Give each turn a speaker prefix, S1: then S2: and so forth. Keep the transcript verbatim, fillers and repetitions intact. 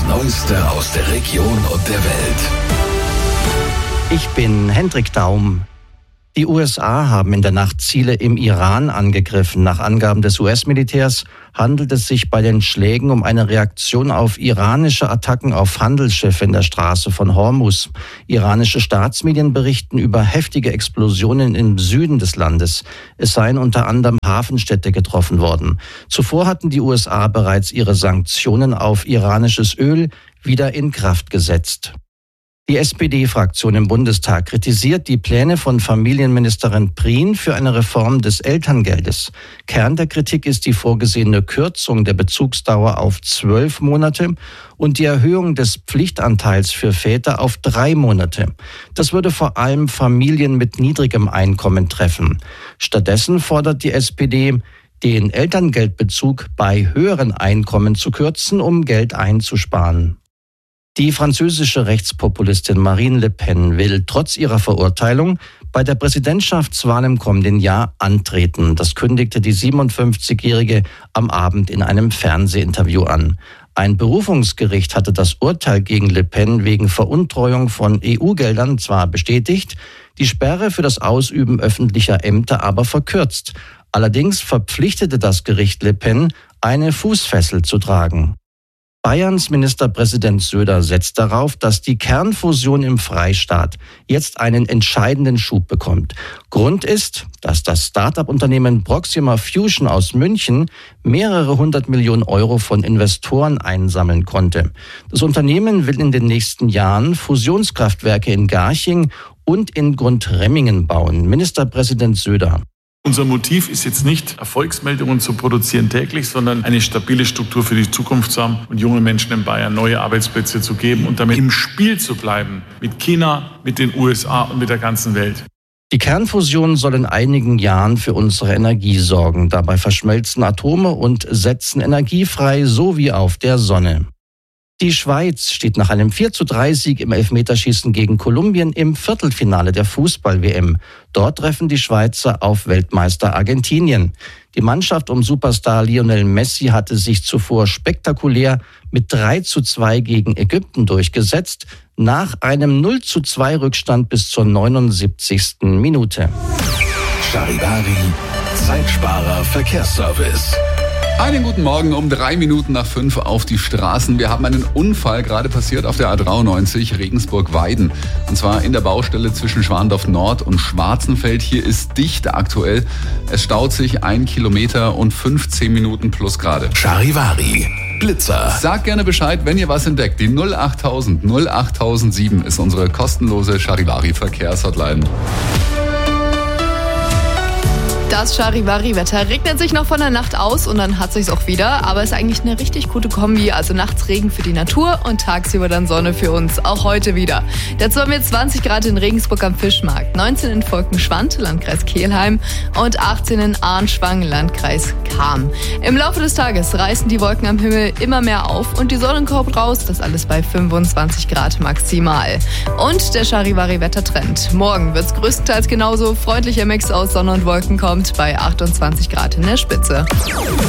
S1: Neueste aus der Region und der Welt.
S2: Ich bin Hendrik Daum. Die U S A haben in der Nacht Ziele im Iran angegriffen. Nach Angaben des U S-Militärs handelt es sich bei den Schlägen um eine Reaktion auf iranische Attacken auf Handelsschiffe in der Straße von Hormuz. Iranische Staatsmedien berichten über heftige Explosionen im Süden des Landes. Es seien unter anderem Hafenstädte getroffen worden. Zuvor hatten die U S A bereits ihre Sanktionen auf iranisches Öl wieder in Kraft gesetzt. Die S P D-Fraktion im Bundestag kritisiert die Pläne von Familienministerin Prien für eine Reform des Elterngeldes. Kern der Kritik ist die vorgesehene Kürzung der Bezugsdauer auf zwölf Monate und die Erhöhung des Pflichtanteils für Väter auf drei Monate. Das würde vor allem Familien mit niedrigem Einkommen treffen. Stattdessen fordert die S P D, den Elterngeldbezug bei höheren Einkommen zu kürzen, um Geld einzusparen. Die französische Rechtspopulistin Marine Le Pen will trotz ihrer Verurteilung bei der Präsidentschaftswahl im kommenden Jahr antreten. Das kündigte die siebenundfünfzigjährige am Abend in einem Fernsehinterview an. Ein Berufungsgericht hatte das Urteil gegen Le Pen wegen Veruntreuung von E U-Geldern zwar bestätigt, die Sperre für das Ausüben öffentlicher Ämter aber verkürzt. Allerdings verpflichtete das Gericht Le Pen, eine Fußfessel zu tragen. Bayerns Ministerpräsident Söder setzt darauf, dass die Kernfusion im Freistaat jetzt einen entscheidenden Schub bekommt. Grund ist, dass das Start-up-Unternehmen Proxima Fusion aus München mehrere hundert Millionen Euro von Investoren einsammeln konnte. Das Unternehmen will in den nächsten Jahren Fusionskraftwerke in Garching und in Grundremmingen bauen. Ministerpräsident Söder:
S3: Unser Motiv ist jetzt nicht, Erfolgsmeldungen zu produzieren täglich, sondern eine stabile Struktur für die Zukunft zu haben und jungen Menschen in Bayern neue Arbeitsplätze zu geben und damit im Spiel zu bleiben mit China, mit den U S A und mit der ganzen Welt.
S2: Die Kernfusion soll in einigen Jahren für unsere Energie sorgen. Dabei verschmelzen Atome und setzen Energie frei, so wie auf der Sonne. Die Schweiz steht nach einem vier zu drei Sieg im Elfmeterschießen gegen Kolumbien im Viertelfinale der Fußball-W M. Dort treffen die Schweizer auf Weltmeister Argentinien. Die Mannschaft um Superstar Lionel Messi hatte sich zuvor spektakulär mit drei zu zwei gegen Ägypten durchgesetzt, nach einem null zu zwei Rückstand bis zur neunundsiebzigsten Minute.
S1: Charivari, Zeitsparer Verkehrsservice.
S4: Einen guten Morgen um drei Minuten nach fünf auf die Straßen. Wir haben einen Unfall gerade passiert auf der A dreiundneunzig Regensburg-Weiden. Und zwar in der Baustelle zwischen Schwandorf Nord und Schwarzenfeld. Hier ist dicht aktuell. Es staut sich ein Kilometer und fünfzehn Minuten plus gerade.
S1: Charivari, Blitzer.
S4: Sagt gerne Bescheid, wenn ihr was entdeckt. Die null achttausend null achttausendsieben ist unsere kostenlose Charivari-Verkehrshotline.
S5: Das Charivari-Wetter regnet sich noch von der Nacht aus und dann hat sich's auch wieder. Aber ist eigentlich eine richtig gute Kombi. Also nachts Regen für die Natur und tagsüber dann Sonne für uns. Auch heute wieder. Dazu haben wir zwanzig Grad in Regensburg am Fischmarkt, neunzehn in Volkenschwand, Landkreis Kelheim und achtzehn in Arnschwang, Landkreis Cham. Im Laufe des Tages reißen die Wolken am Himmel immer mehr auf und die Sonne kommt raus. Das alles bei fünfundzwanzig Grad maximal. Und der Charivari-Wettertrend. Morgen wird's größtenteils genauso. Freundlicher Mix aus Sonne und Wolken kommt bei achtundzwanzig Grad in der Spitze.